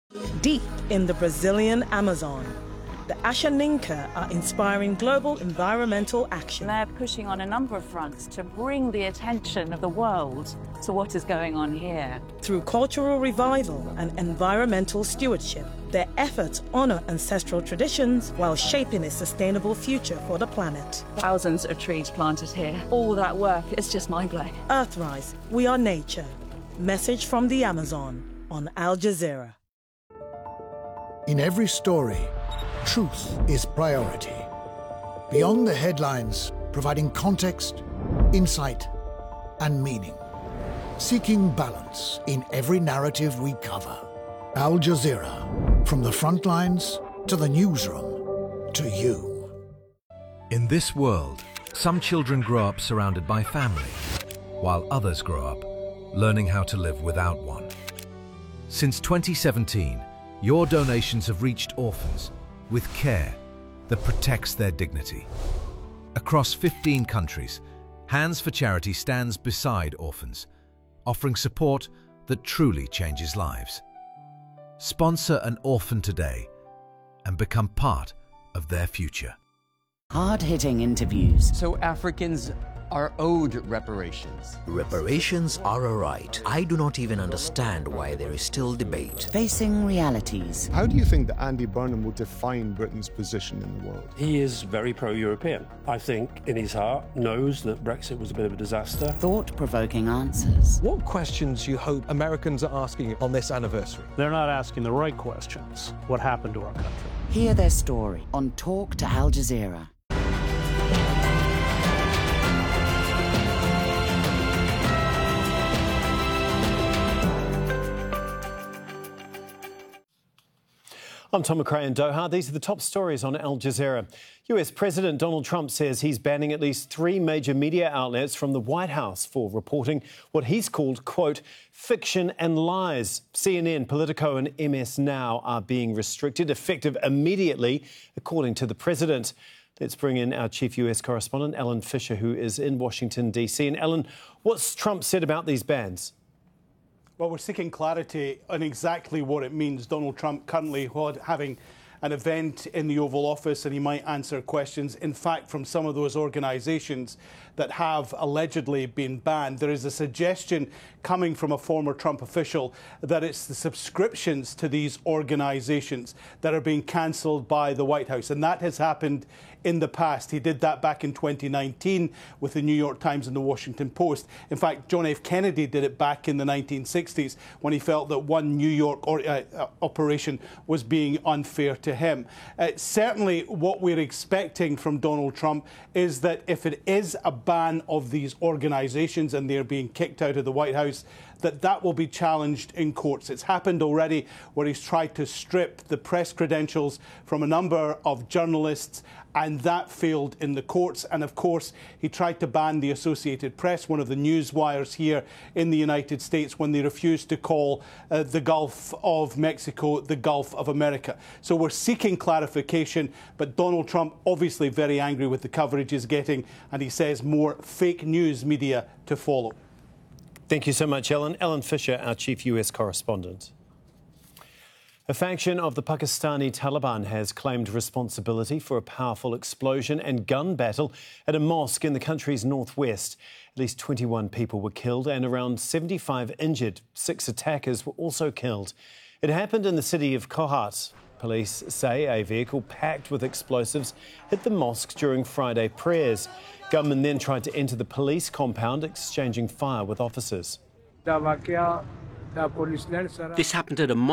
Deep in the Brazilian Amazon, the Ashaninka are inspiring global environmental action. They're pushing on a number of fronts to bring the attention of the world to what is going on here. Through cultural revival and environmental stewardship, their efforts honor ancestral traditions while shaping a sustainable future for the planet. Thousands of trees planted here. All that work is just mind-blowing. Earthrise, we are nature. Message from the Amazon on Al Jazeera. In every story, truth is priority. Beyond the headlines, providing context, insight, and meaning. Seeking balance in every narrative we cover. Al Jazeera, from the front lines to the newsroom, to you. In this world, some children grow up surrounded by family, while others grow up learning how to live without one. Since 2017, your donations have reached orphans with care that protects their dignity. Across 15 countries, Hands for Charity stands beside orphans, offering support that truly changes lives. Sponsor an orphan today and become part of their future. Hard-hitting interviews. So Africans are owed reparations. Reparations are a right. I do not even understand why there is still debate. Facing realities. How do you think that Andy Burnham will define Britain's position in the world? He is very pro-European. I think in his heart knows that Brexit was a bit of a disaster. Thought-provoking answers. What questions do you hope Americans are asking on this anniversary? They're not asking the right questions. What happened to our country? Hear their story on Talk to Al Jazeera. I'm Tom McRae in Doha. These are the top stories on Al Jazeera. US President Donald Trump says he's banning at least 3 major media outlets from the White House for reporting what he's called, quote, fiction and lies. CNN, Politico and MS Now are being restricted, effective immediately, according to the president. Let's bring in our chief US correspondent, Ellen Fisher, who is in Washington, D.C. And Ellen, what's Trump said about these bans? Well, we're seeking clarity on exactly what it means. Donald Trump currently having an event in the Oval Office, and he might answer questions, in fact, from some of those organisations that have allegedly been banned. There is a suggestion coming from a former Trump official that it's the subscriptions to these organisations that are being cancelled by the White House, and that has happened in the past. He did that back in 2019 with the New York Times and the Washington Post. In fact, John F. Kennedy did it back in the 1960s when he felt that one New York operation was being unfair to him. Certainly what we're expecting from Donald Trump is that if it is a ban of these organisations and they're being kicked out of the White House, that will be challenged in courts. It's happened already where he's tried to strip the press credentials from a number of journalists, and that failed in the courts. And of course, he tried to ban the Associated Press, one of the news wires here in the United States, when they refused to call the Gulf of Mexico the Gulf of America. So we're seeking clarification, but Donald Trump obviously very angry with the coverage he's getting, and he says more fake news media to follow. Thank you so much, Ellen. Ellen Fisher, our chief US correspondent. A faction of the Pakistani Taliban has claimed responsibility for a powerful explosion and gun battle at a mosque in the country's northwest. At least 21 people were killed and around 75 injured. 6 attackers were also killed. It happened in the city of Kohat. Police say a vehicle packed with explosives hit the mosque during Friday prayers. Gunmen then tried to enter the police compound, exchanging fire with officers. This happened at a mosque